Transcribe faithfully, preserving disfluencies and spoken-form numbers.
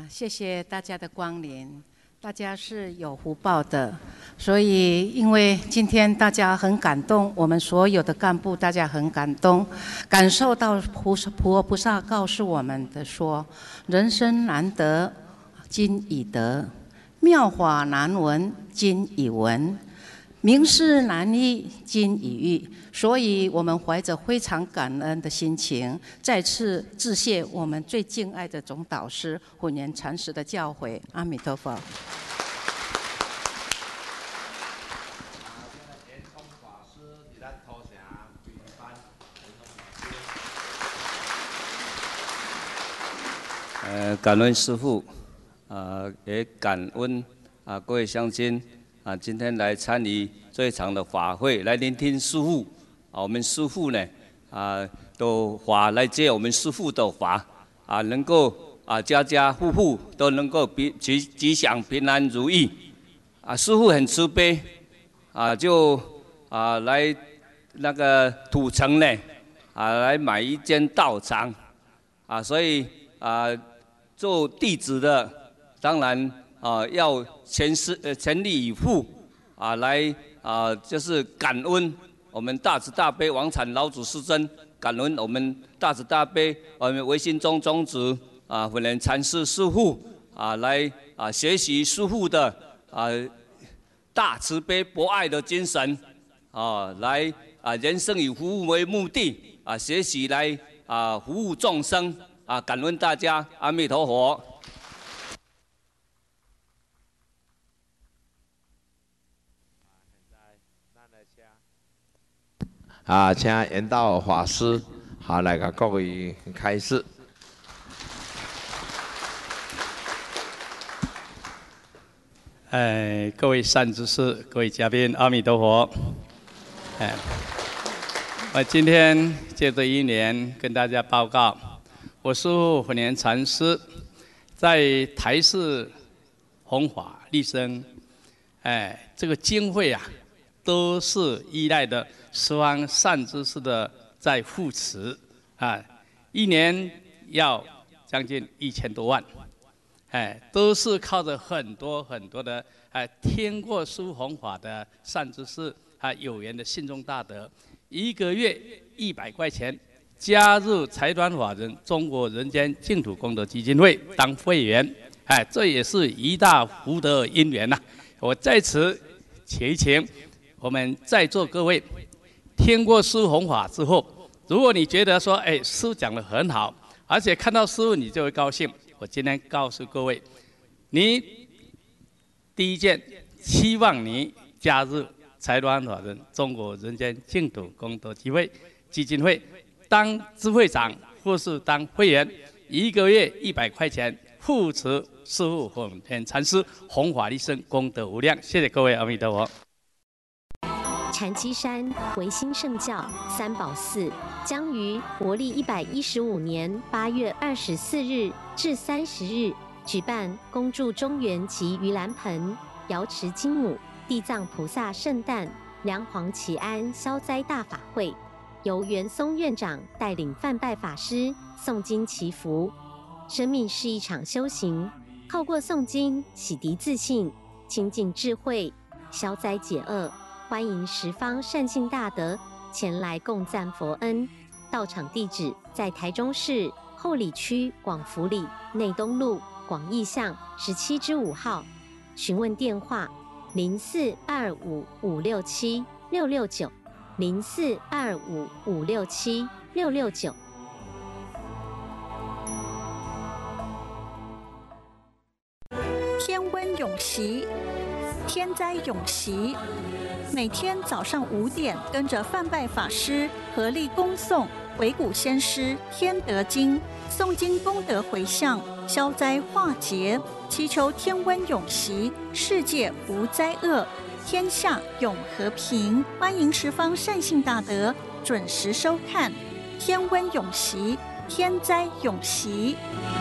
谢谢大家的光临，大家是有福报的，所以因为今天大家很感动，我们所有的干部大家很感动，感受到菩佛菩萨告诉我们的说，人生难得今已得，妙法难闻今已闻，明事难遇今已遇。所以我们怀着非常感恩的心情，再次致谢我们最敬爱的总导师混元禅师的教诲。阿弥陀佛。 呃，感恩师父，啊、呃，也感恩啊各位乡亲啊，今天来参与这一场的法会，来聆听师父。啊，我们师父呢，啊，都法来接我们师父的法，啊，能够啊家家户户都能够吉吉吉祥平安如意。啊，师父很慈悲，啊，就啊来那个土城呢，啊来买一间道场，啊，所以啊做弟子的，当然啊要全是呃全力以赴，啊来啊就是感恩。我们大慈大悲王禅老祖师尊，感恩我们大慈大悲我们唯心宗宗旨啊混元禅师师父啊来啊学习师父的啊大慈悲博爱的精神啊来啊人生以服务为目的啊学习来啊服务众生啊感恩大家，阿弥陀佛。 啊，请圆道法师好来给各位开示。 哎，各位善知识，各位嘉宾，阿弥陀佛。哎，我今天借着一年跟大家报告，我师父混元禅师在台式弘法立生，哎，这个经费啊，都是依赖的十方善知识的在扶持啊，一年要将近一千多万，哎，都是靠着很多很多的哎听过书弘法的善知识啊有缘的信众大德，一个月一百块钱，加入财团法人中国人间净土功德基金会当会员，哎，这也是一大福德因缘呐、啊。我在此祈请我们在座各位。听过师父弘法之后，如果你觉得说，哎，师父讲得很好，而且看到师父你就会高兴。我今天告诉各位，你第一件，希望你加入财团法人中国人间净土功德基金会基金会，当支会长或是当会员，一个月一百块钱，扶持师父混元禅师弘法利生，功德无量。谢谢各位，阿弥陀佛。 禅七山唯心圣教三宝寺将于国历一百一十五年八月二十四日至三十日举办恭祝中元及盂兰盆、瑶池金母、地藏菩萨圣诞、梁皇祈安消灾大法会，由元松院长带领梵拜法师诵经祈福。生命是一场修行，透过诵经洗涤自信，清净智慧，消灾解厄。欢迎十方善信大德前来共赞佛恩。到场地址在台中市后里区广福里内东路广义巷十七之五号。询问电话：零四二五五六七六六九，零四二五五六七六六九。 天温永息，天灾永息。每天早上五点，跟着梵拜法师合力恭诵《维谷先师天德经》，诵经功德回向，消灾化劫，祈求天温永息，世界无灾厄，天下永和平。欢迎十方善信大德准时收看《天温永息，天灾永息》。